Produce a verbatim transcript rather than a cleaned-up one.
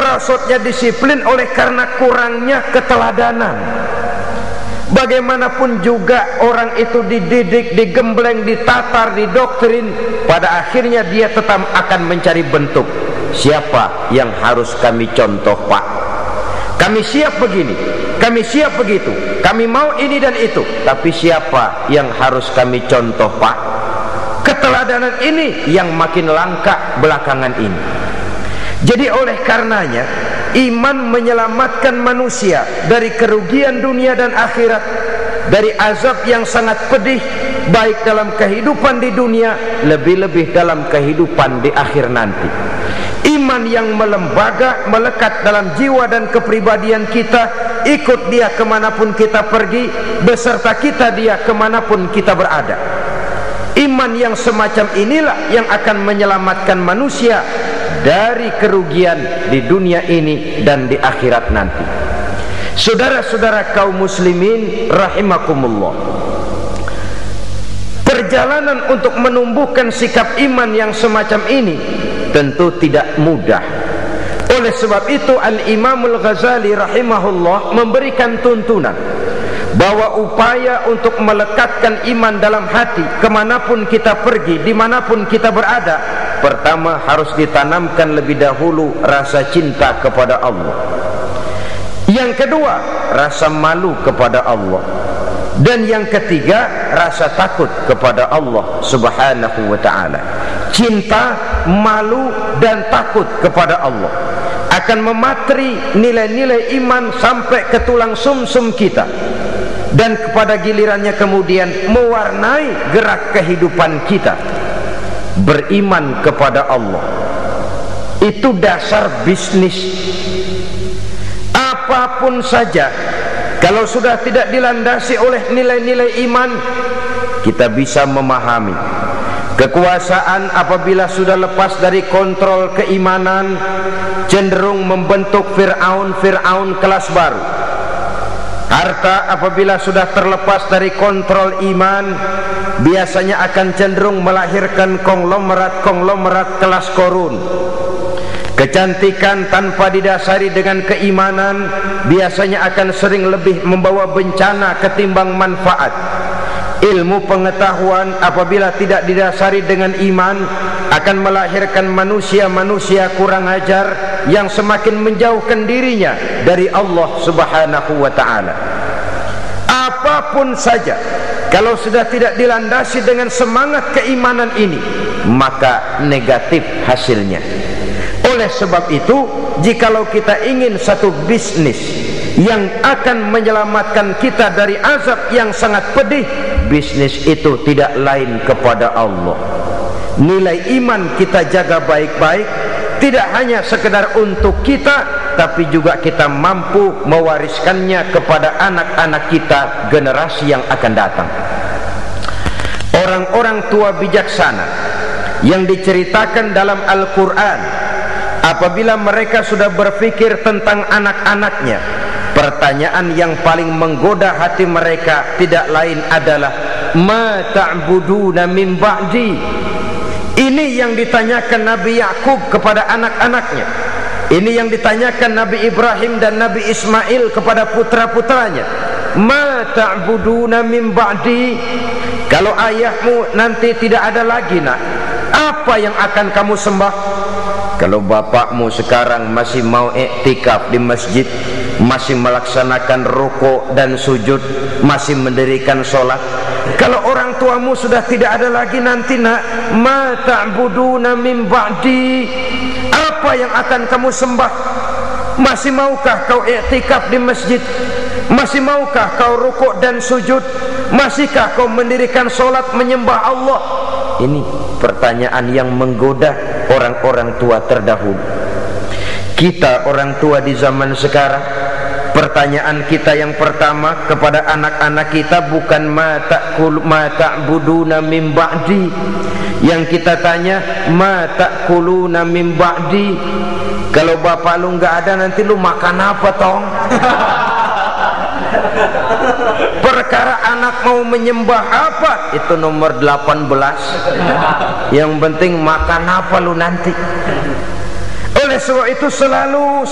merosotnya disiplin oleh karena kurangnya keteladanan. Bagaimanapun juga orang itu dididik, digembleng, ditatar, didoktrin, pada akhirnya dia tetap akan mencari bentuk. Siapa yang harus kami contoh, Pak? Kami siap begini, kami siap begitu, kami mau ini dan itu, tapi siapa yang harus kami contoh, Pak? Keteladanan ini yang makin langka belakangan ini. Jadi oleh karenanya iman menyelamatkan manusia dari kerugian dunia dan akhirat, dari azab yang sangat pedih, baik dalam kehidupan di dunia, lebih-lebih dalam kehidupan di akhir nanti. Iman yang melembaga, melekat dalam jiwa dan kepribadian kita, ikut dia kemanapun kita pergi, beserta kita dia kemanapun kita berada. Iman yang semacam inilah yang akan menyelamatkan manusia dari kerugian di dunia ini dan di akhirat nanti. Saudara-saudara kaum muslimin rahimakumullah, perjalanan untuk menumbuhkan sikap iman yang semacam ini tentu tidak mudah. Oleh sebab itu Al-Imam Al-Ghazali rahimahullah memberikan tuntunan bahwa upaya untuk melekatkan iman dalam hati kemanapun kita pergi, dimanapun kita berada, pertama harus ditanamkan lebih dahulu rasa cinta kepada Allah. Yang kedua, rasa malu kepada Allah. Dan yang ketiga, rasa takut kepada Allah subhanahu wa ta'ala. Cinta, malu, dan takut kepada Allah akan mematri nilai-nilai iman sampai ke tulang sumsum kita, dan kepada gilirannya kemudian mewarnai gerak kehidupan kita. Beriman kepada Allah itu dasar bisnis. Apapun saja, kalau sudah tidak dilandasi oleh nilai-nilai iman, kita bisa memahami kekuasaan apabila sudah lepas dari kontrol keimanan, cenderung membentuk Fir'aun-Fir'aun kelas baru. Harta apabila sudah terlepas dari kontrol iman, biasanya akan cenderung melahirkan konglomerat-konglomerat kelas korun. Kecantikan tanpa didasari dengan keimanan biasanya akan sering lebih membawa bencana ketimbang manfaat. Ilmu pengetahuan apabila tidak didasari dengan iman akan melahirkan manusia-manusia kurang ajar yang semakin menjauhkan dirinya dari Allah subhanahu wa ta'ala. Apapun saja, kalau sudah tidak dilandasi dengan semangat keimanan ini, maka negatif hasilnya. Oleh sebab itu, jikalau kita ingin satu bisnis yang akan menyelamatkan kita dari azab yang sangat pedih, bisnis itu tidak lain kepada Allah. Nilai iman kita jaga baik-baik, tidak hanya sekedar untuk kita, tapi juga kita mampu mewariskannya kepada anak-anak kita, generasi yang akan datang. Orang-orang tua bijaksana yang diceritakan dalam Al-Quran, apabila mereka sudah berpikir tentang anak-anaknya, pertanyaan yang paling menggoda hati mereka tidak lain adalah ma ta'buduna min ba'di. Ini yang ditanyakan Nabi Yakub kepada anak-anaknya. Ini yang ditanyakan Nabi Ibrahim dan Nabi Ismail kepada putra-putranya. Ma ta'buduna min ba'di. Kalau ayahmu nanti tidak ada lagi, nak, apa yang akan kamu sembah? Kalau bapakmu sekarang masih mau iktikaf di masjid, masih melaksanakan rukuk dan sujud, masih mendirikan sholat. Kalau orang tuamu sudah tidak ada lagi nanti, nak, ma ta'buduna min ba'di, apa yang akan kamu sembah? Masih maukah kau iktikaf di masjid? Masih maukah kau rukuk dan sujud? Masihkah kau mendirikan sholat menyembah Allah? Ini pertanyaan yang menggoda orang-orang tua terdahulu. Kita orang tua di zaman sekarang, pertanyaan kita yang pertama kepada anak-anak kita bukan ma ta'kul ma ta'buduna min ba'di. Yang kita tanya ma ta'kuluna min ba'di. Kalau bapak lu nggak ada, nanti lu makan apa, tong? Perkara anak mau menyembah apa, itu nomor delapan belas. Yang penting makan apa lu nanti. Oleh sebab itu selalu